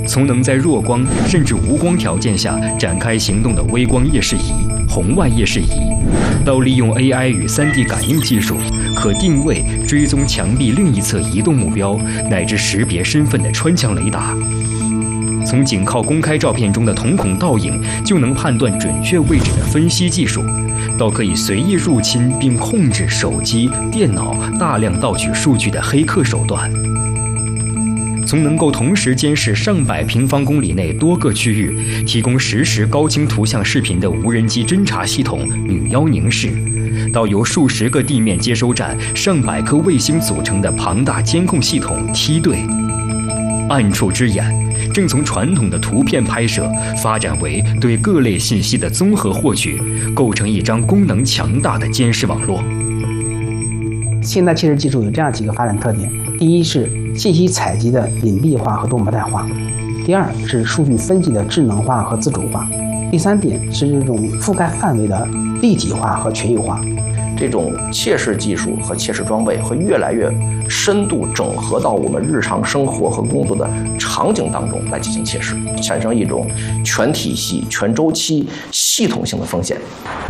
从能在弱光甚至无光条件下展开行动的微光夜视仪、红外夜视仪，到利用 AI 与 3D 感应技术，可定位、追踪墙壁另一侧移动目标，乃至识别身份的穿墙雷达。从仅靠公开照片中的瞳孔倒影就能判断准确位置的分析技术，到可以随意入侵并控制手机、电脑大量盗取数据的黑客手段。从能够同时监视上百平方公里内多个区域，提供实时高清图像视频的无人机侦察系统女妖凝视，到由数十个地面接收站、上百颗卫星组成的庞大监控系统梯队。暗处之眼正从传统的图片拍摄发展为对各类信息的综合获取，构成一张功能强大的监视网络。 现代窃视技术有这样几个发展特点：第一是信息采集的隐蔽化和多模态化；第二是数据分析的智能化和自主化；第三点是这种覆盖范围的立体化和全域化。 这种窃视技术和窃视装备会越来越深度整合到我们日常生活和工作的场景当中来进行窃视，产生一种全体系、全周期、系统性的风险。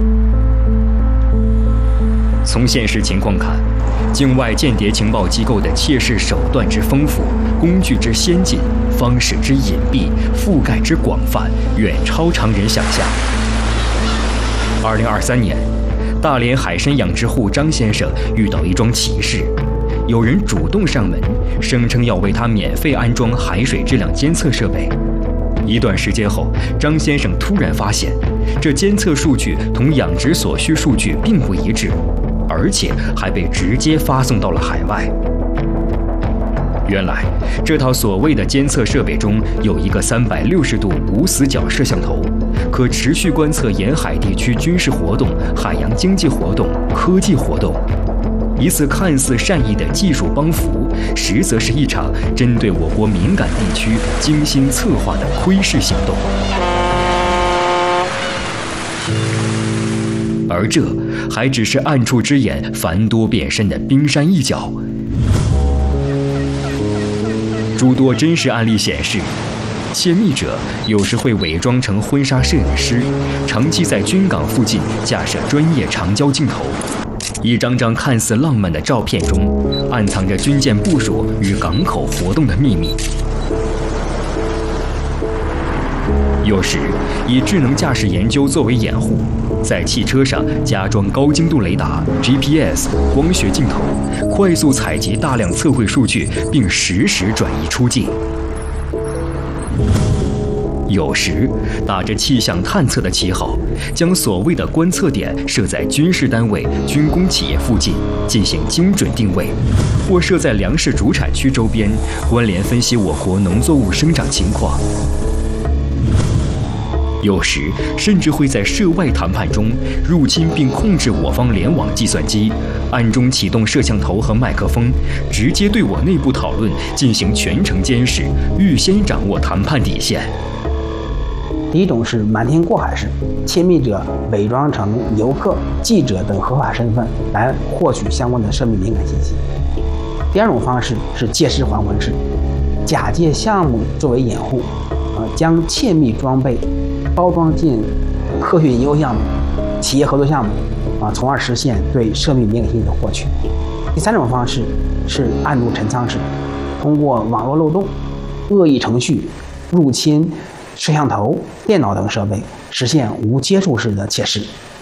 从现实情况看，境外间谍情报机构的窃视手段之丰富、工具之先进、方式之隐蔽、覆盖之广泛，远超常人想象。2023年，大连海参养殖户张先生遇到一桩奇事，有人主动上门，声称要为他免费安装海水质量监测设备。一段时间后，张先生突然发现，这监测数据同养殖所需数据并不一致，而且还被直接发送到了海外。原来，这套所谓的监测设备中有一个360度无死角摄像头，可持续观测沿海地区军事活动、海洋经济活动、科技活动。一次看似善意的技术帮扶，实则是一场针对我国敏感地区精心策划的窥视行动。而这还只是暗处之眼繁多变身的冰山一角。诸多真实案例显示，窃密者有时会伪装成婚纱摄影师，长期在军港附近架设专业长焦镜头。一张张看似浪漫的照片中，暗藏着军舰部署与港口活动的秘密。有时以智能驾驶研究作为掩护，在汽车上加装高精度雷达、GPS、光学镜头，快速采集大量测绘数据，并实时转移出境。有时打着气象探测的旗号，将所谓的观测点设在军事单位、军工企业附近进行精准定位，或设在粮食主产区周边，关联分析我国农作物生长情况。有时甚至会在涉外谈判中入侵并控制我方联网计算机，暗中启动摄像头和麦克风，直接对我内部讨论进行全程监视，预先掌握谈判底线。 第一种是瞒天过海式，窃密者伪装成游客、记者等合法身份来获取相关的涉密敏感信息。第二种方式是借尸还魂式，假借项目作为掩护，将窃密装备包装进科学研究项目、企业合作项目，从而实现对涉密敏感信息的获取。第三种方式是暗度陈仓式，通过网络漏洞、恶意程序入侵摄像头、电脑等设备，实现无接触式的窃视。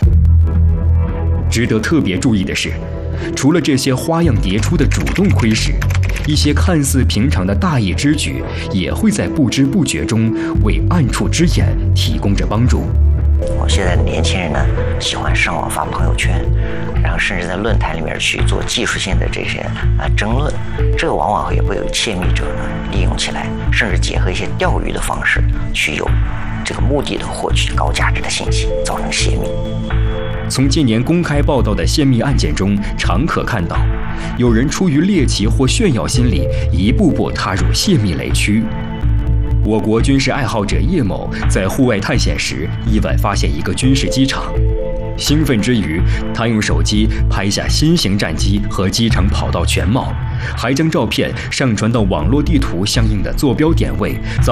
值得特别注意的是，除了这些花样迭出的主动窥视，一些看似平常的大意之举，也会在不知不觉中为暗处之眼提供着帮助。 现在的年轻人呢，喜欢上网发朋友圈，然后甚至在论坛里面去做技术性的这些争论，这个往往也会有窃密者呢利用起来，甚至结合一些钓鱼的方式，去有这个目的的获取高价值的信息，造成泄密。 从近年公开报道的泄密案件中，常可看到，有人出于猎奇或炫耀心理，一步步踏入泄密雷区。我国军事爱好者叶某在户外探险时，意外发现一个军事机场。兴奋之余，他用手机拍下新型战机和机场跑道全貌，还将照片上传到网络地图相应的坐标点位，